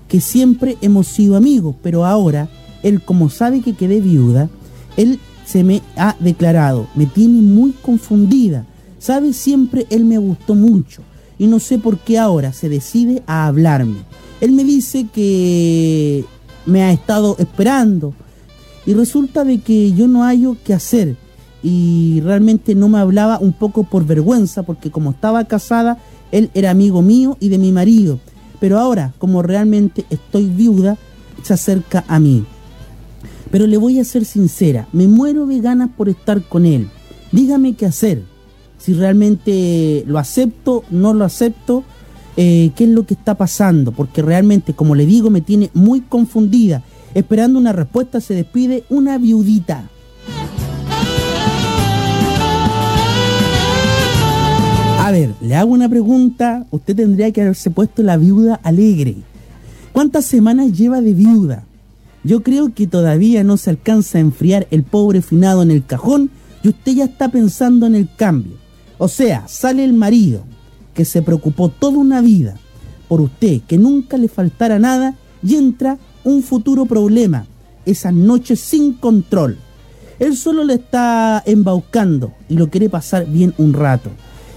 que siempre hemos sido amigos, pero ahora, él como sabe que quedé viuda, él se me ha declarado, me tiene muy confundida. Sabe, siempre él me gustó mucho y no sé por qué ahora se decide a hablarme. Él me dice que me ha estado esperando y resulta de que yo no hallo qué hacer y realmente no me hablaba un poco por vergüenza porque como estaba casada, él era amigo mío y de mi marido, pero ahora como realmente estoy viuda, se acerca a mí. Pero le voy a ser sincera, me muero de ganas por estar con él. Dígame qué hacer, si realmente lo acepto, no lo acepto, qué es lo que está pasando, porque realmente, como le digo, me tiene muy confundida. Esperando una respuesta se despide una viudita. A ver, le hago una pregunta, usted tendría que haberse puesto la viuda alegre. ¿Cuántas semanas lleva de viuda? Yo creo que todavía no se alcanza a enfriar el pobre finado en el cajón y usted ya está pensando en el cambio. O sea, sale el marido, que se preocupó toda una vida por usted, que nunca le faltara nada, y entra un futuro problema, esas noches sin control. Él solo le está embaucando y lo quiere pasar bien un rato.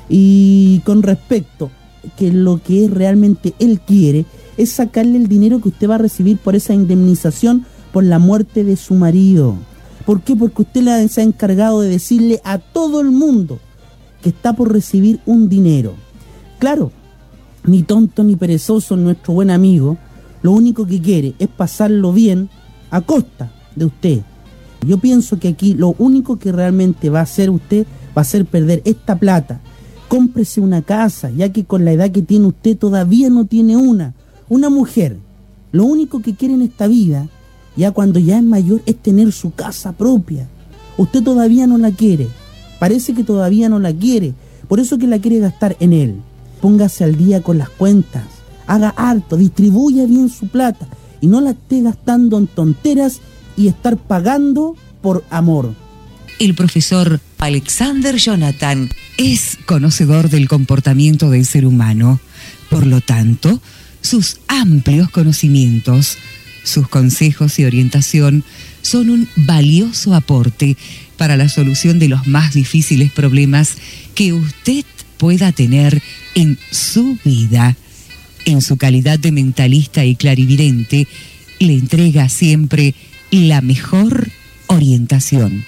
Y con respecto que lo que realmente él quiere es sacarle el dinero que usted va a recibir por esa indemnización por la muerte de su marido. ¿Por qué? Porque usted se ha encargado de decirle a todo el mundo que está por recibir un dinero. Claro, ni tonto ni perezoso nuestro buen amigo, lo único que quiere es pasarlo bien a costa de usted. Yo pienso que aquí lo único que realmente va a hacer usted va a ser perder esta plata. Cómprese una casa, ya que con la edad que tiene usted todavía no tiene una. Una mujer, lo único que quiere en esta vida, ya cuando ya es mayor, es tener su casa propia. Usted todavía no la quiere, parece que todavía no la quiere, por eso que la quiere gastar en él. Póngase al día con las cuentas, haga harto, distribuya bien su plata y no la esté gastando en tonteras y estar pagando por amor. El profesor Alexander Jonathan es conocedor del comportamiento del ser humano. Por lo tanto, sus amplios conocimientos, sus consejos y orientación son un valioso aporte para la solución de los más difíciles problemas que usted pueda tener en su vida. En su calidad de mentalista y clarividente, le entrega siempre la mejor orientación.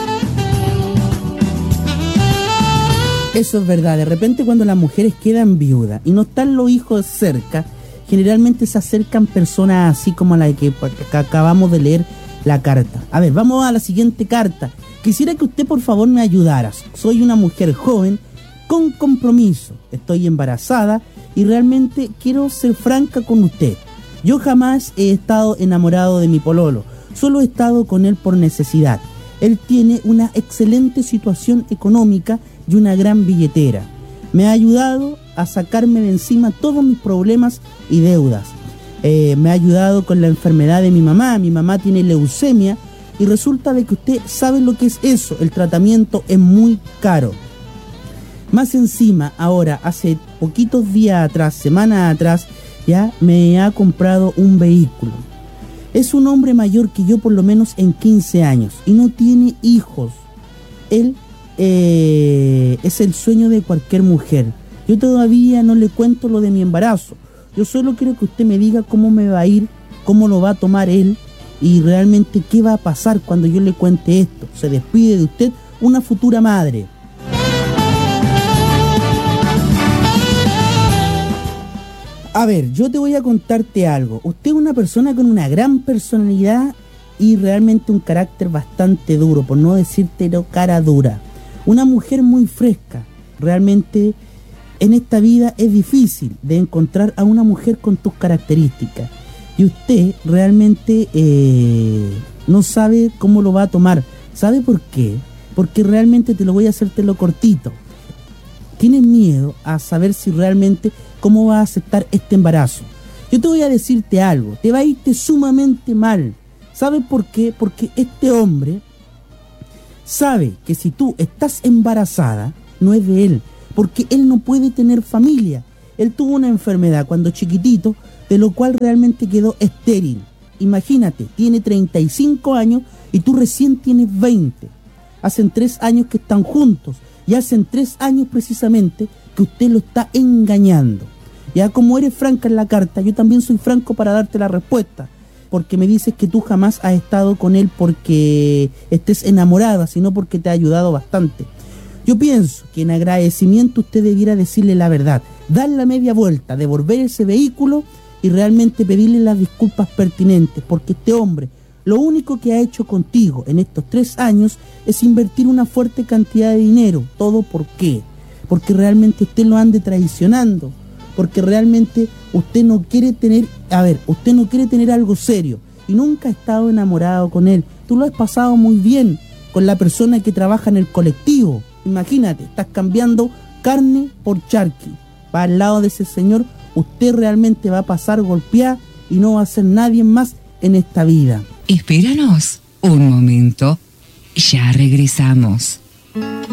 Eso es verdad, de repente cuando las mujeres quedan viudas y no están los hijos cerca, generalmente se acercan personas así como la que acabamos de leer la carta. A ver, vamos a la siguiente carta. Quisiera que usted por favor me ayudara. Soy una mujer joven con compromiso, estoy embarazada y realmente quiero ser franca con usted. Yo jamás he estado enamorado de mi pololo, solo he estado con él por necesidad. Él tiene una excelente situación económica y una gran billetera. Me ha ayudado a sacarme de encima todos mis problemas y deudas. Me ha ayudado con la enfermedad de mi mamá. Mi mamá tiene leucemia y resulta de que usted sabe lo que es eso. El tratamiento es muy caro. Más encima, ahora, hace poquitos días atrás, semanas atrás, ya me ha comprado un vehículo. Es un hombre mayor que yo por lo menos en 15 años y no tiene hijos. Él es el sueño de cualquier mujer. Yo todavía no le cuento lo de mi embarazo. Yo solo quiero que usted me diga cómo me va a ir, cómo lo va a tomar él y realmente qué va a pasar cuando yo le cuente esto. Se despide de usted una futura madre. A ver, yo te voy a contarte algo. Usted es una persona con una gran personalidad y realmente un carácter bastante duro, por no decirte cara dura. Una mujer muy fresca. Realmente en esta vida es difícil de encontrar a una mujer con tus características. Y usted realmente no sabe cómo lo va a tomar. ¿Sabe por qué? Porque realmente te lo voy a hacértelo cortito. Tienes miedo a saber si realmente cómo va a aceptar este embarazo. Yo te voy a decirte algo, te va a irte sumamente mal. ¿Sabes por qué? Porque este hombre sabe que si tú estás embarazada, no es de él, porque él no puede tener familia. Él tuvo una enfermedad cuando chiquitito, de lo cual realmente quedó estéril. Imagínate, tiene 35 años y tú recién tienes 20. Hacen 3 años que están juntos y hacen 3 años precisamente que usted lo está engañando. Ya como eres franca en la carta, yo también soy franco para darte la respuesta, porque me dices que tú jamás has estado con él porque estés enamorada, sino porque te ha ayudado bastante. Yo pienso que en agradecimiento usted debiera decirle la verdad, dar la media vuelta, devolver ese vehículo y realmente pedirle las disculpas pertinentes, porque este hombre lo único que ha hecho contigo en estos 3 años es invertir una fuerte cantidad de dinero. ¿Todo por qué? Porque realmente usted lo ande traicionando, porque realmente usted no quiere tener, usted no quiere tener algo serio y nunca ha estado enamorado con él. Tú lo has pasado muy bien con la persona que trabaja en el colectivo. Imagínate, estás cambiando carne por charqui. Va al lado de ese señor, usted realmente va a pasar golpeada y no va a ser nadie más en esta vida. Espéranos un momento, ya regresamos.